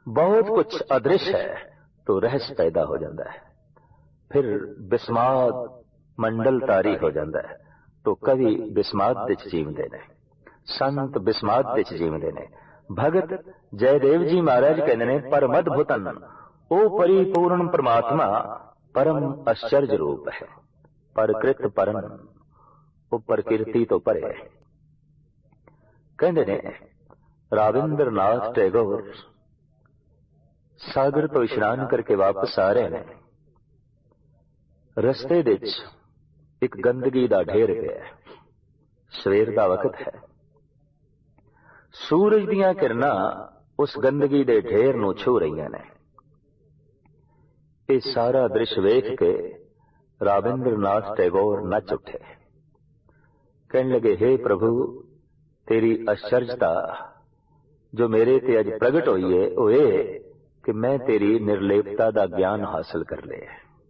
बहुत कुछ अदृश्य है तो रहस्य पैदा हो जाता है। फिर बिस्माद मंडल तारी हो जाता है तो कवि बिस्माद विच जीवते ने, संत बिस्माद विच जीवते ने। भगत जयदेव जी महाराज कहते ने परम अद्भुतन ओ परिपूर्ण परमात्मा परम आश्चर्य रूप है, परकृत परन ओ प्रकृति तो परे। कहते ने राविंद्र नाथ टैगोर सागर तो इशनान करके वापस आ रहे ने, रस्ते विच एक गंदगी दा ढेर पिया, सवेर दा वक्त है, सूरज दियां किरणां उस गंदगी दे ढेर नूं छू रहीआं ने। ये सारा दृश्य वेख के राविंद्र नाथ टैगोर नच उठे, कहने लगे हे प्रभु तेरी आश्चर्यता जो मेरे ते अज प्रगट हुई है वो ये कि मैं तेरी निर्लेपता दा ज्ञान हासिल कर लिया।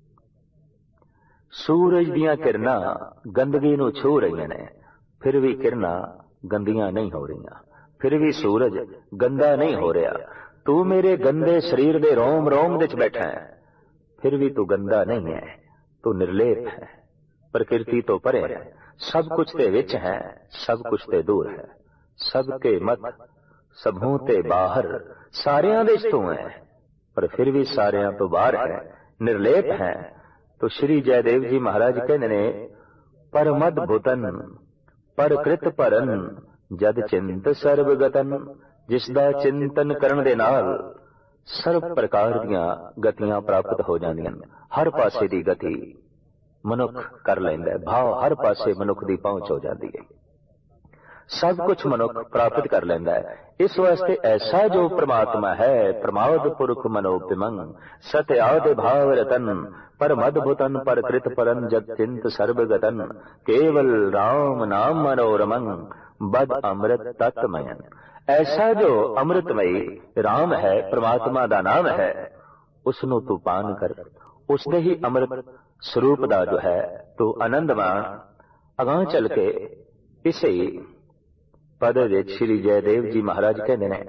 सूरज दियां किरणां गंदगी नूं छू रहीआं ने, फिर भी किरणां गंदियां नहीं हो रहीआं, फिर भी सूरज गंदा नहीं हो रहा। तू मेरे गंदे शरीर दे रोम रोम विच बैठा है, फिर भी तू गंदा नहीं है, तू निर्लेप है, प्रकृति तो परे है, सब कुछ ते विच है, सब कुछ ते दूर है, सबके मत सबों ते बाहर, सारियां दे तू है पर फिर भी सारियां तो बाहर है, निर्लेप है। तो श्री जयदेव जी महाराज कहते ने परमद भूतन परकृत परन जद चिंत सर्वगतन, जिसदा चिंतन करन दे नाल सर्व प्रकार दीआं गतियां प्राप्त हो जांदियां, हर पासे दी गति मनुख कर लैंदा है, भाव हर पासे मनुख दी पहुंच हो जाती है, सब कुछ मनुख प्राप्त कर लेंदा है। इस वास्ते ऐसा जो परमात्मा है प्रमाद पुरख मनोपिमंग सत्य आदि भाव रतन परम अद्भुतन परकृत परन जग चिंत सर्वगतन केवल राम नाम मनोरमन बद अमृत तत्मयन। ऐसा जो अमृतमयी राम है, परमात्मा दा नाम है, उसनू तू पान कर, उसने ही अमृत स्वरूप दा जो है तू आनंद मान। अगां चल के इसे पद विच श्री जयदेव जी महाराज कहते हैं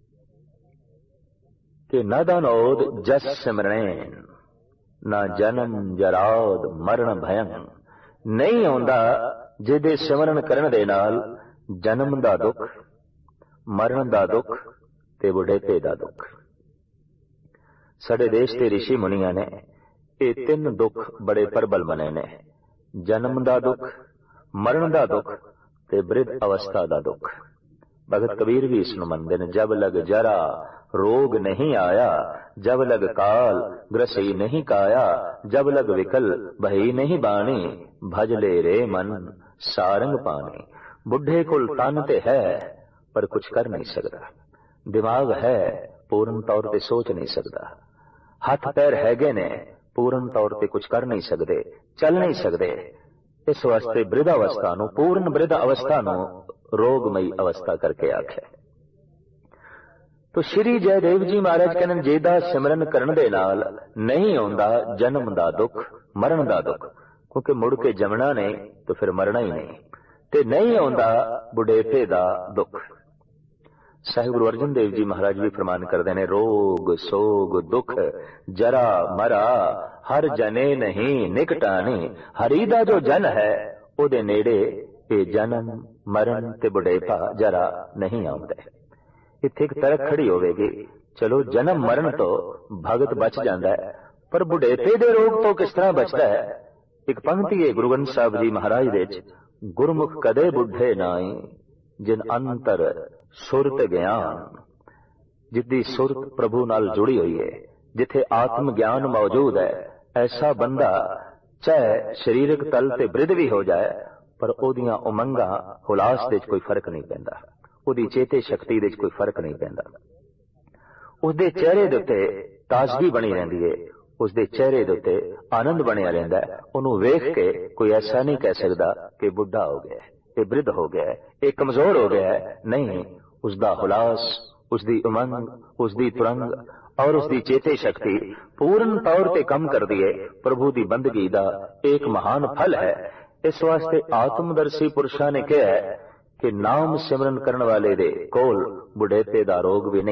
कि न दानोद जस सिमरन ना जन्म जराद मरण भयं। नहीं आउंदा जिहदे सिमरन करन दे नाल जन्म दा दुख, मरण दा दुख ते बुढ़ेपे दा दुख। साडे देश के ऋषि मुनियां ने ये तीन दुख बड़े प्रबल बने ने, जन्म दा दुख, मरण दा दुख ते वृद्ध अवस्था दा दुख। भगत कबीर भी इसनूं मनदे ने, जब लग जरा रोग नहीं आया, जब लग काल ग्रसई नहीं काया, जब लग विकल भई नहीं बाणी, भज ले रे मन सारंग पानी। बुढ़े कुल तन ते है पर कुछ कर नहीं सकता, दिमाग है पूर्ण तौर पे सोच नहीं सकता, हथ पैर हैगे ने पूर्ण तौर पे कुछ कर नहीं सकते, चल नहीं सकते। इस वास्ते वृद्ध अवस्था नूं, पूर्ण वृद्ध अवस्था नूं रोगमयी अवस्था करके आखे। तो श्री जयदेव जी महाराज कहने जेदा सिमरन करन दे नाल नहीं आउंदा जन्म दा दुख, मरण दा दुख, क्योंकि मुड़ के जमना नहीं तो फिर मरना ही नहीं, ते नहीं आउंदा बुढ़ेपे दा दुख। साहिब गुरु अर्जन देव जी महाराज भी फरमान करते हैं, रोग सोग दुख जरा मरा हर जने नहीं निकटाने। हरि दा जो जन है ओदे नेड़े ये जन्म मरण ते बुढ़ेपा जरा नहीं आउंदा। इत्थे एक तरक खड़ी होवेगी, चलो जन्म मरण तो भगत बच जाता है, पर बुढ़ेपे दे रोग तो किस तरह बचता है। एक पंक्ति है गुरु ग्रंथ साहिब जी महाराज दे, गुरमुख कदे बुढ़े नाई जिन अंतर सुरत ज्ञान। जिद्दी सुरत प्रभु नाल जुड़ी हुई है, जिथे आत्म ज्ञान मौजूद है, ऐसा बंदा चाहे शरीरक तल ते वृद्ध भी हो जाए पर ओदियां उमंगा हुलास दे कोई फर्क नहीं पैंदा, ओदी चेते शक्ति दे कोई फर्क नहीं पैंदा। उसदे चेहरे दे उत्ते ताजगी बनी रहंदी है, उसदे चेहरे दे उत्ते आनंद बनिया रहंदा है। ओनू वेख के कोई ऐसा नहीं कह सकदा कि बुढ़ा हो गया, ये वृद्ध हो गया है, ये कमजोर हो गया है। नहीं, उसदा हुलास, उसदी उमंग, उसदी तुरंग और उसदी चेते शक्ति पूर्ण तौर पे कम कर दिए प्रभु दी बंदगी दा एक महान फल है। इस वास्ते आत्मदर्शी पुरुषां ने कहा है कि नाम सिमरन करने वाले दे कोल बुढ़ेपे दा रोग भी नहीं।